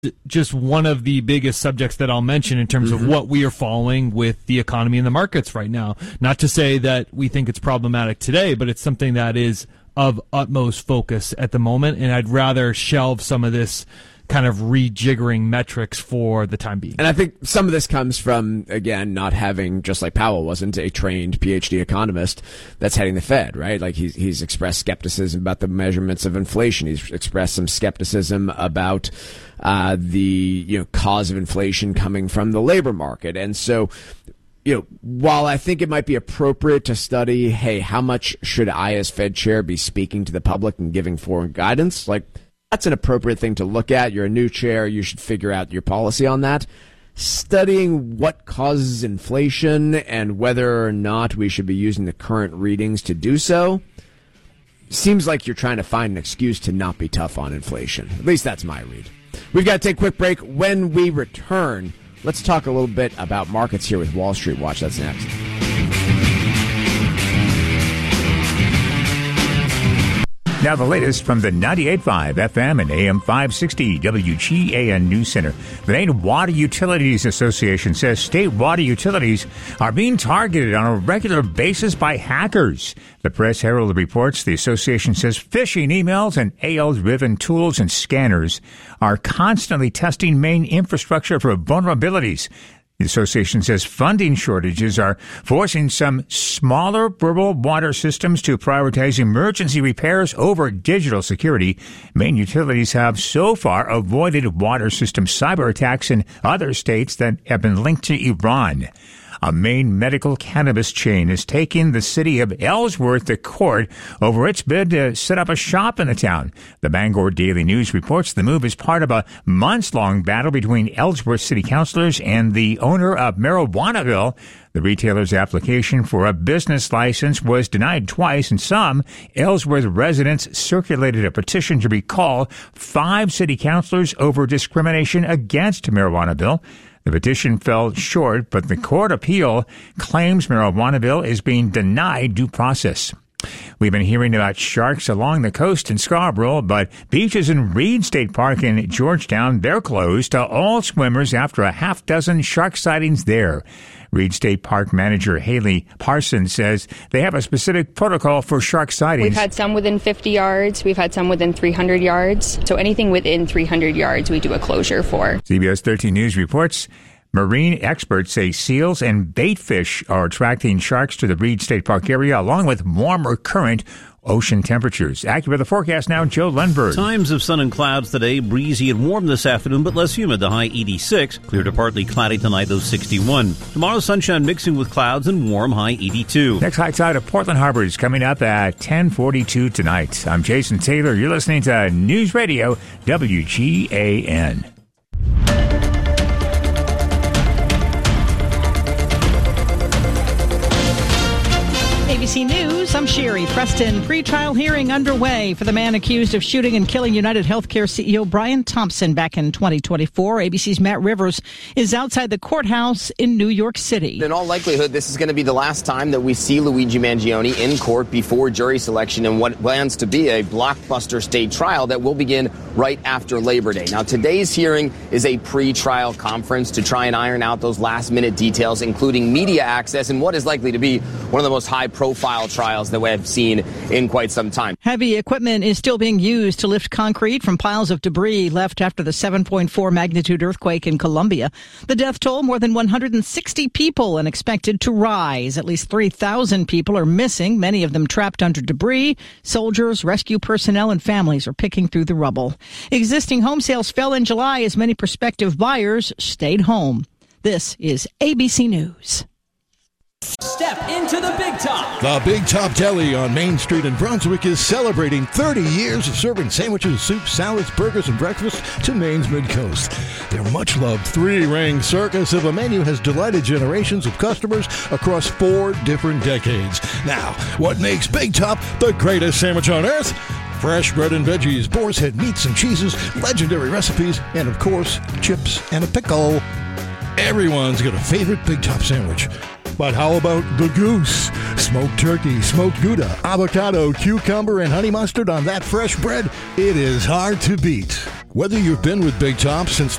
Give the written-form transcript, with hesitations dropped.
just one of the biggest subjects that I'll mention in terms of what we are following with the economy and the markets right now. Not to say that we think it's problematic today, but it's something that is of utmost focus at the moment, and I'd rather shelve some of this kind of rejiggering metrics for the time being. And I think some of this comes from, again, not having, just like Powell wasn't, a trained PhD economist that's heading the Fed, right? Like he's expressed skepticism about the measurements of inflation. He's expressed some skepticism about the cause of inflation coming from the labor market. And so, while I think it might be appropriate to study, hey, how much should I as Fed chair be speaking to the public and giving foreign guidance? Like, that's an appropriate thing to look at. You're a new chair. You should figure out your policy on that. Studying what causes inflation and whether or not we should be using the current readings to do so seems like you're trying to find an excuse to not be tough on inflation. At least that's my read. We've got to take a quick break. When we return, let's talk a little bit about markets here with Wall Street Watch. That's next. Now the latest from the 98.5 FM and AM 560 WGAN News Center. The Maine Water Utilities Association says state water utilities are being targeted on a regular basis by hackers. The Press Herald reports the association says phishing emails and AI-driven tools and scanners are constantly testing Maine infrastructure for vulnerabilities. The association says funding shortages are forcing some smaller rural water systems to prioritize emergency repairs over digital security. Maine utilities have so far avoided water system cyber attacks in other states that have been linked to Iran. A Maine medical cannabis chain is taking the city of Ellsworth to court over its bid to set up a shop in the town. The Bangor Daily News reports the move is part of a months-long battle between Ellsworth city councilors and the owner of Marijuanaville. The retailer's application for a business license was denied twice, and some Ellsworth residents circulated a petition to recall 5 city councilors over discrimination against Marijuanaville. The petition fell short, but the court appeal claims Marijuanaville is being denied due process. We've been hearing about sharks along the coast in Scarborough, but beaches in Reed State Park in Georgetown, they're closed to all swimmers after a half dozen shark sightings there. Reed State Park manager Haley Parsons says they have a specific protocol for shark sightings. We've had some within 50 yards. We've had some within 300 yards. So anything within 300 yards, we do a closure for. CBS 13 News reports marine experts say seals and bait fish are attracting sharks to the Reed State Park area, along with warmer current ocean temperatures. Accurate the forecast now, Joe Lundberg. Times of sun and clouds today, breezy and warm this afternoon, but less humid, the high 86. Clear to partly cloudy tonight, low 61. Tomorrow, sunshine mixing with clouds and warm, high 82. Next high tide of Portland Harbor is coming up at 10:42 tonight. I'm Jason Taylor. You're listening to News Radio WGAN. ABC News, I'm Sherry Preston. Pre-trial hearing underway for the man accused of shooting and killing United Healthcare CEO Brian Thompson back in 2024. ABC's Matt Rivers is outside the courthouse in New York City. In all likelihood, this is going to be the last time that we see Luigi Mangione in court before jury selection in what plans to be a blockbuster state trial that will begin right after Labor Day. Now, today's hearing is a pre-trial conference to try and iron out those last-minute details, including media access and what is likely to be one of the most high-profile trials that we have seen in quite some time. Heavy equipment is still being used to lift concrete from piles of debris left after the 7.4 magnitude earthquake in Colombia. The death toll, more than 160 people, and expected to rise. At least 3,000 people are missing, many of them trapped under debris. Soldiers, rescue personnel, and families are picking through the rubble. Existing home sales fell in July as many prospective buyers stayed home. This is ABC News. Step into the Big Top. The Big Top Deli on Main Street in Brunswick is celebrating 30 years of serving sandwiches, soups, salads, burgers, and breakfast to Maine's Mid-Coast. Their much-loved three-ring circus of a menu has delighted generations of customers across 4 different decades. Now, what makes Big Top the greatest sandwich on earth? Fresh bread and veggies, boar's head meats and cheeses, legendary recipes, and, of course, chips and a pickle. Everyone's got a favorite Big Top sandwich. But how about the goose? Smoked turkey, smoked Gouda, avocado, cucumber, and honey mustard on that fresh bread? It is hard to beat. Whether you've been with Big Top since